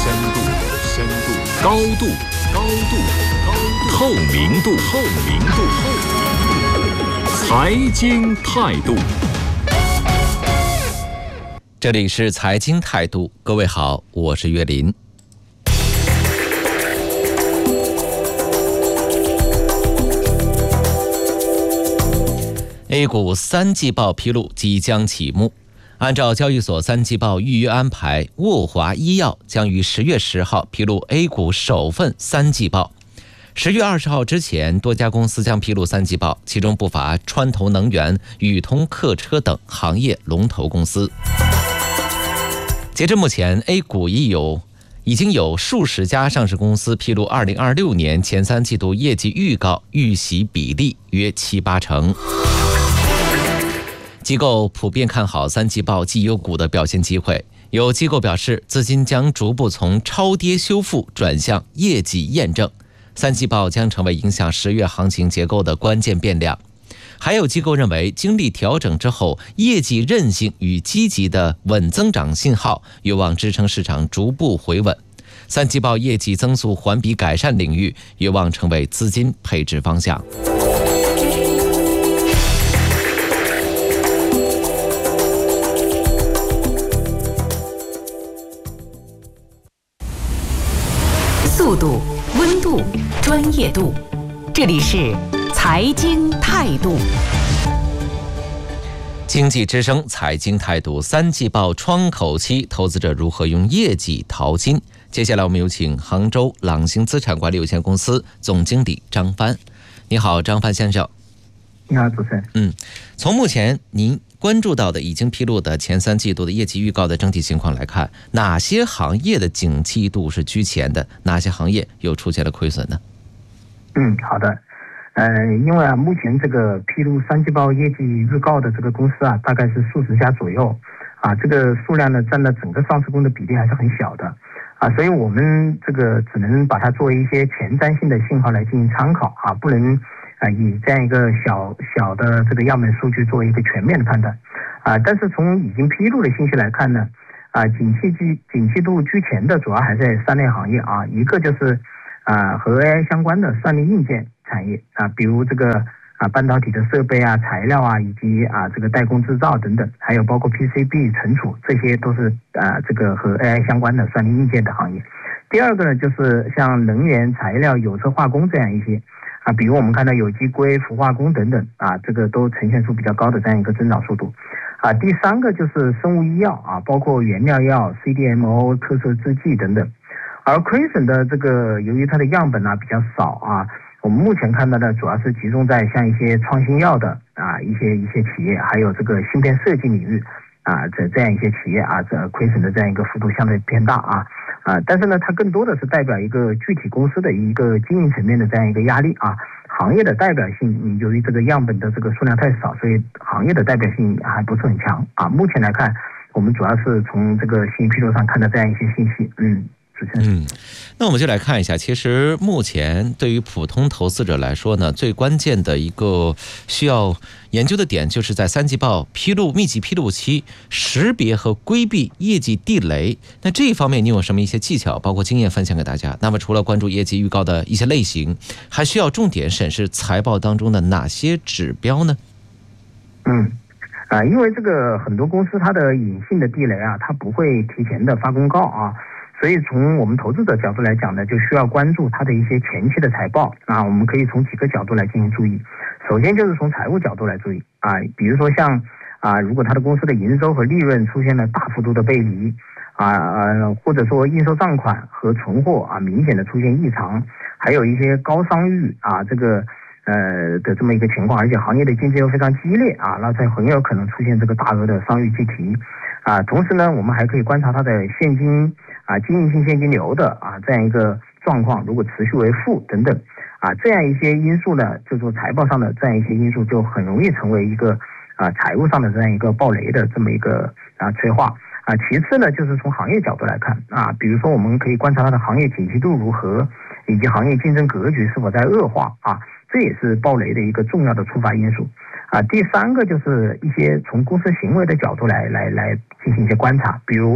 高度，透明度，财经态度。 这里是财经态度，各位好，我是岳林。A 股三季报披露即将启幕。按照交易所三季报预约安排，沃华医药将于10月10号披露 A 股首份三季报。10月20号之前，多家公司将披露三季报，其中不乏川投能源、宇通客车等行业龙头公司。截至目前 ，A 股已经有数十家上市公司披露2026年前三季度业绩预告，预喜比例约7-8成。机构普遍看好三季报绩优股的表现机会，有机构表示，资金将逐步从超跌修复转向业绩验证，三季报将成为影响10月行情结构的关键变量。还有机构认为，经历调整之后，业绩韧性与积极的稳增长信号有望支撑市场逐步回稳。三季报业绩增速环比改善领域有望成为资金配置方向。 速度、温度、专业度，这里是财经态度。 经济之声财经态度，三季报窗口期，投资者如何用业绩淘金？接下来我们有请杭州朗星资产管理有限公司总经理张帆。你好，张帆先生。 你好，主持人。 从目前您关注到的已经披露的前三季度的业绩预告的整体情况来看，哪些行业的景气度是居前的？哪些行业又出现了亏损呢？ 好的。因为目前这个披露三季报业绩预告的这个公司大概是数十家左右这个数量呢占了整个上市公的比例还是很小的所以我们这个只能把它作为一些前瞻性的信号来进行参考不能以这样一个小的这个样本数据作为一个全面的判断但是从已经披露的信息来看呢景气度居前的主要还在三类行业一个就是和 AI 相关的算力硬件产业比如这个半导体的设备材料以及这个代工制造等等，还有包括 PCB 存储，这些都是这个和 AI 相关的算力硬件的行业。第二个呢，就是像能源、材料、有色化工这样一些比如我们看到有机硅、氟化工等等这个都呈现出比较高的这样一个增长速度第三个就是生物医药包括原料药、CDMO、特色制剂等等。而亏损的这个，由于它的样本比较少我们目前看到的主要是集中在像一些创新药的一些企业，还有这个芯片设计领域这样一些企业这亏损的这样一个幅度相对偏大但是呢，它更多的是代表一个具体公司的一个经营层面的这样一个压力行业的代表性，由于这个样本的这个数量太少，所以行业的代表性还不是很强目前来看，我们主要是从这个信息披露上看到这样一些信息。 那我们就来看一下，其实目前对于普通投资者来说呢，最关键的一个需要研究的点，就是在三季报密集披露期识别和规避业绩地雷。那这一方面你有什么一些技巧，包括经验分享给大家？那么除了关注业绩预告的一些类型，还需要重点审视财报当中的哪些指标呢？ 因为这个很多公司它的隐性的地雷它不会提前的发公告所以从我们投资者角度来讲呢，就需要关注它的一些前期的财报我们可以从几个角度来进行注意。首先就是从财务角度来注意比如说像如果它的公司的营收和利润出现了大幅度的背离或者说应收账款和存货明显的出现异常，还有一些高商誉这个的这么一个情况，而且行业的竞争又非常激烈那才很有可能出现这个大额的商誉计提同时呢，我们还可以观察它的现金经营性现金流的这样一个状况，如果持续为负等等这样一些因素呢，就说财报上的这样一些因素就很容易成为一个财务上的这样一个暴雷的这么一个催化其次呢，就是从行业角度来看比如说我们可以观察它的行业景气度如何，以及行业竞争格局是否在恶化这也是暴雷的一个重要的触发因素第三个就是一些从公司行为的角度来进行一些观察，比如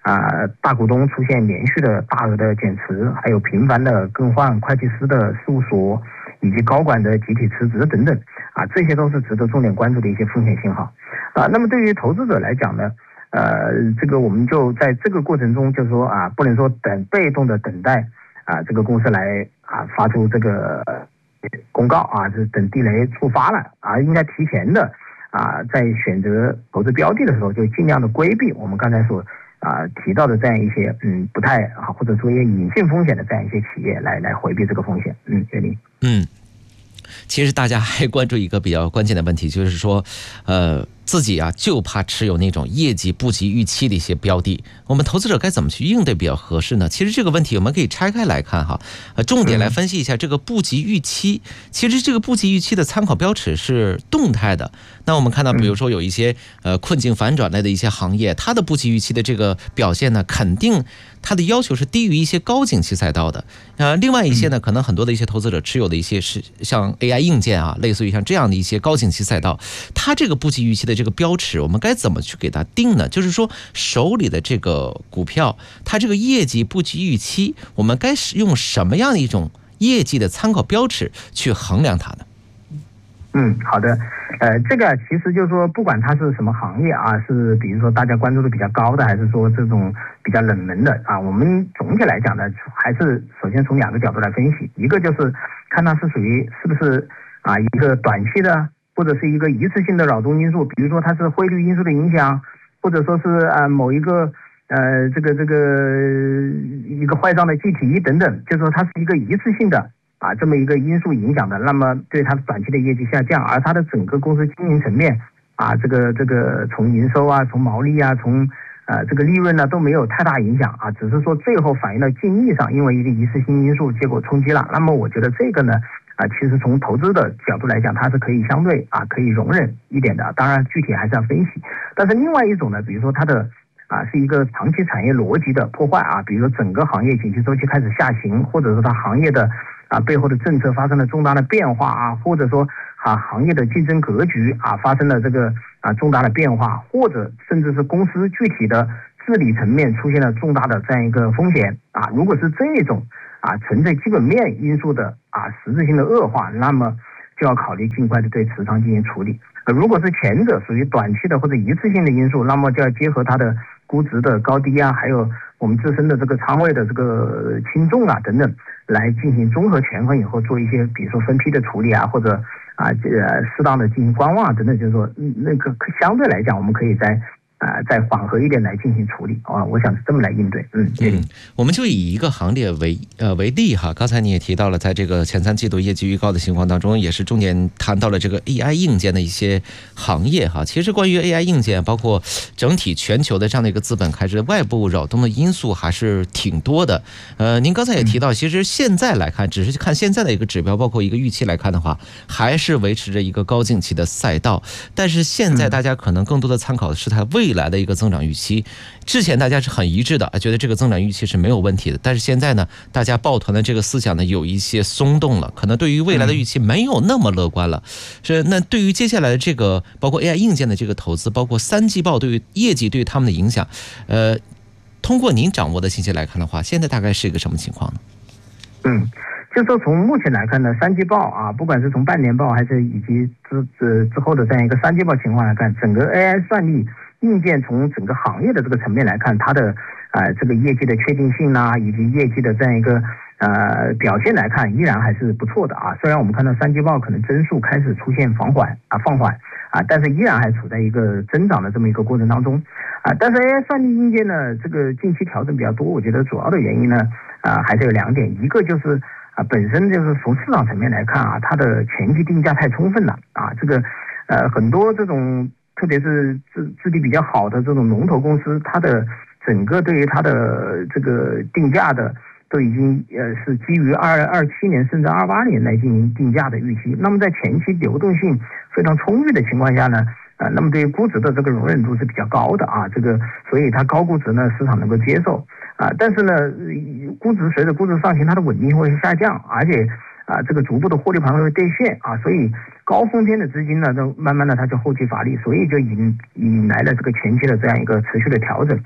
大股东出现连续的大额的减持，还有频繁的更换会计师的事务所，以及高管的集体辞职等等这些都是值得重点关注的一些风险信号那么对于投资者来讲呢，这个我们就在这个过程中，就是说不能说被动的等待这个公司来发出这个公告是等地雷触发了应该提前的在选择投资标的的时候，就尽量的规避我们刚才所提到的这样一些不太或者说一些隐性风险的这样一些企业来回避这个风险。岳林。 其实大家还关注一个比较关键的问题，就是说自己就怕持有那种业绩不及预期的一些标的，我们投资者该怎么去应对比较合适呢？其实这个问题我们可以拆开来看重点来分析一下这个不及预期。其实这个不及预期的参考标尺是动态的。那我们看到比如说有一些困境反转类的一些行业，它的不及预期的这个表现呢，肯定它的要求是低于一些高景气赛道的另外一些呢，可能很多的一些投资者持有的一些是像 AI 硬件类似于像这样的一些高景气赛道，它这个不及预期的这个标尺我们该怎么去给它定呢？就是说手里的这个股票，它这个业绩不及预期，我们该使用什么样的一种业绩的参考标尺去衡量它呢？ 好的，这个其实就是说，不管它是什么行业是比如说大家关注的比较高的，还是说这种比较冷门的我们总体来讲呢，还是首先从2个角度来分析，一个就是看它是属于是不是一个短期的，或者是一个一次性的扰动因素，比如说它是汇率因素的影响，或者说是某一个这个一个坏账的计提等等，就是说它是一个一次性的这么一个因素影响的，那么对它短期的业绩下降，而它的整个公司经营层面这个从营收从毛利从这个利润呢都没有太大影响只是说最后反映到净利上，因为一个一次性因素结果冲击了。那么我觉得这个呢其实从投资的角度来讲，它是可以相对可以容忍一点的，当然具体还是要分析。但是另外一种呢，比如说它的是一个长期产业逻辑的破坏比如说整个行业景气周期开始下行，或者说它行业的背后的政策发生了重大的变化或者说行业的竞争格局发生了这个重大的变化，或者甚至是公司具体的治理层面出现了重大的这样一个风险如果是这种存在基本面因素的实质性的恶化，那么就要考虑尽快的对持仓进行处理。如果是前者属于短期的或者一次性的因素，那么就要结合它的估值的高低还有我们自身的这个仓位的这个轻重等等，来进行综合权衡以后做一些比如说分批的处理或者适当的进行观望等等，就是说那个相对来讲我们可以再缓和一点来进行处理我想是这么来应对。 我们就以一个行业为例刚才你也提到了，在这个前3季度业绩预告的情况当中，也是重点谈到了这个 AI 硬件的一些行业其实关于 AI 硬件，包括整体全球的这样的一个资本开支，外部扰动的因素还是挺多的。您刚才也提到，其实现在来看，只是看现在的一个指标，包括一个预期来看的话，还是维持着一个高景气的赛道。但是现在大家可能更多的参考的是它未来的一个增长预期。之前大家是很一致的，觉得这个增长预期是没有问题的，但是现在呢，大家抱团的这个思想呢有一些松动了，可能对于未来的预期没有那么乐观了。那对于接下来的这个包括 AI 硬件的这个投资，包括3季报对于业绩对他们的影响，通过您掌握的信息来看的话，现在大概是一个什么情况呢？ 就说从目前来看呢，3季报不管是从半年报还是以及之后的这样一个3季报情况来看，整个 AI 算力硬件从整个行业的这个层面来看，它的这个业绩的确定性以及业绩的这样一个表现来看，依然还是不错的虽然我们看到3季报可能增速开始出现放缓但是依然还处在一个增长的这么一个过程当中但是 AI 算力硬件呢，这个近期调整比较多，我觉得主要的原因呢还是有2点，一个就是本身就是从市场层面来看它的前期定价太充分了这个很多这种特别是质地比较好的这种龙头公司，它的整个对于它的这个定价的都已经是基于27年甚至28年来进行定价的预期。那么在前期流动性非常充裕的情况下呢那么对于估值的这个容忍度是比较高的这个所以它高估值呢市场能够接受但是呢随着估值上行，它的稳定性会下降，而且这个逐步的获利盘会兑现所以高风险的资金呢，就慢慢的它就后继乏力，所以就引来了这个前期的这样一个持续的调整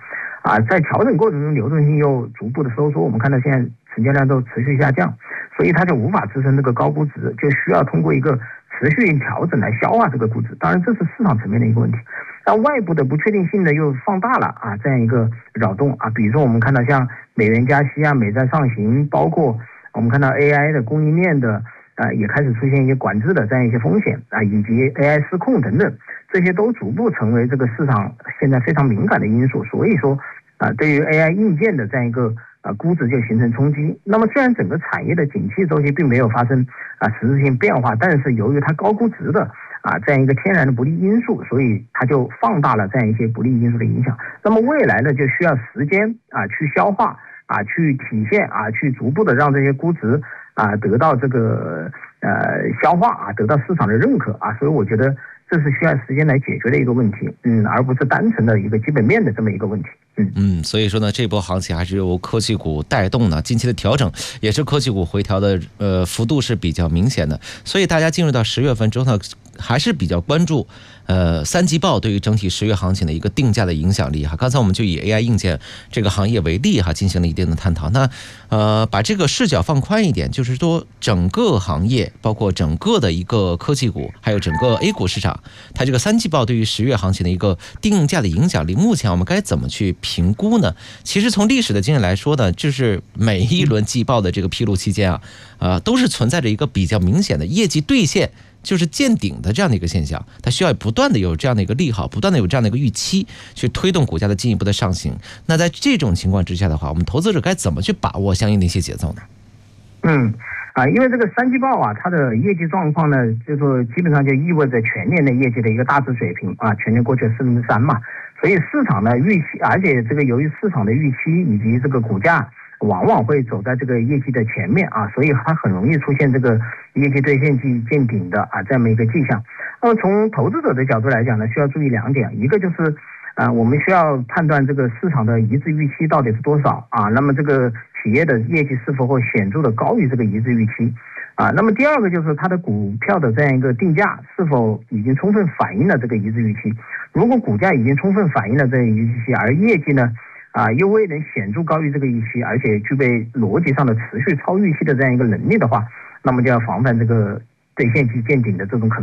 在调整过程中流动性又逐步的收缩，我们看到现在成交量都持续下降，所以它就无法支撑这个高估值，就需要通过一个持续调整来消化这个估值。当然这是市场层面的一个问题，但外部的不确定性呢又放大了这样一个扰动比如说我们看到像美元加息美债上行，包括我们看到 AI 的供应链的也开始出现一些管制的这样一些风险以及 AI 失控等等，这些都逐步成为这个市场现在非常敏感的因素。所以说对于 AI 硬件的这样一个估值就形成冲击。那么虽然整个产业的景气周期并没有发生实质性变化，但是由于它高估值的这样一个天然的不利因素，所以它就放大了这样一些不利因素的影响。那么未来呢就需要时间去消化去体现去逐步的让这些估值得到这个消化得到市场的认可所以我觉得这是需要时间来解决的一个问题，而不是单纯的一个基本面的这么一个问题。 所以说呢，这波行情还是由科技股带动呢。近期的调整也是科技股回调的幅度是比较明显的，所以大家进入到10月份之后呢，还是比较关注三季报对于整体10月行情的一个定价的影响力刚才我们就以 AI 硬件这个行业为例进行了一定的探讨。那把这个视角放宽一点，就是说整个行业，包括整个的一个科技股，还有整个 A 股市场，它这个三季报对于10月行情的一个定价的影响力，目前我们该怎么去评估呢？其实从历史的经验来说呢，就是每一轮季报的这个披露期间都是存在着一个比较明显的业绩兑现就是见顶的这样的一个现象，它需要不断的有这样的一个利好，不断的有这样的一个预期去推动股价的进一步的上行。那在这种情况之下的话，我们投资者该怎么去把握相应的一些节奏呢？ 因为这个三季报它的业绩状况呢，就说基本上就意味着全年的业绩的一个大致水平全年过去3/4嘛，所以市场的预期，而且这个由于市场的预期以及这个股价往往会走在这个业绩的前面所以它很容易出现这个业绩兑现季见顶的这么一个迹象。那么从投资者的角度来讲呢，需要注意2点，一个就是我们需要判断这个市场的一致预期到底是多少那么这个企业的业绩是否会显著的高于这个一致预期那么第二个就是它的股票的这样一个定价是否已经充分反映了这个一致预期。如果股价已经充分反映了这个一致预期，而业绩呢又未能显著高于这个预期，而且具备逻辑上的持续超预期的这样一个能力的话，那么就要防范这个兑现季见顶的这种可能。